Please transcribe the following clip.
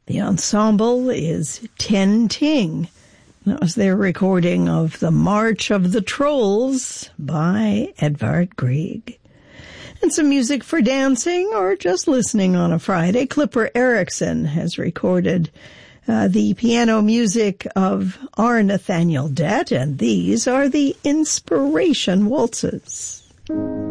The ensemble is Ten Ting. That was their recording of The March of the Trolls by Edvard Grieg. And some music for dancing or just listening on a Friday. Clipper Erickson has recorded the piano music of R. Nathaniel Dett, and these are the Inspiration Waltzes.